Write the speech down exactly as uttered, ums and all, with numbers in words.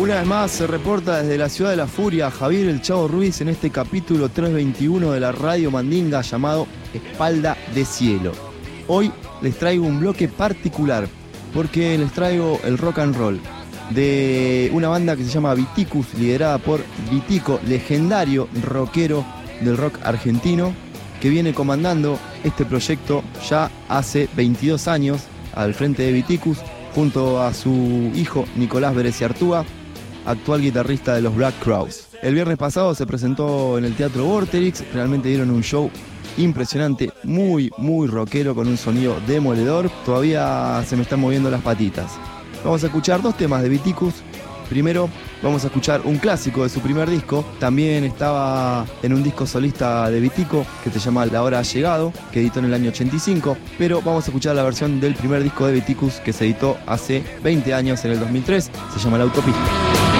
Una vez más se reporta desde la ciudad de la furia Javier El Chavo Ruiz en este capítulo trescientos veintiuno de la Radio Mandinga llamado Espalda de Cielo. Hoy les traigo un bloque particular porque les traigo el rock and roll de una banda que se llama Viticus, liderada por Vitico, legendario rockero del rock argentino, que viene comandando este proyecto ya hace veintidós años al frente de Viticus, junto a su hijo Nicolás Bereciartúa, actual guitarrista de los Black Crowes. El viernes pasado se presentó en el Teatro Vorterix, realmente dieron un show impresionante, muy, muy rockero, con un sonido demoledor. Todavía se me están moviendo las patitas. Vamos a escuchar dos temas de Viticus. Primero vamos a escuchar un clásico de su primer disco. También estaba en un disco solista de Vitico que se llama La Hora Ha Llegado, que editó en el año ochenta y cinco. Pero vamos a escuchar la versión del primer disco de Viticus que se editó hace veinte años, en el dos mil tres. Se llama La Autopista.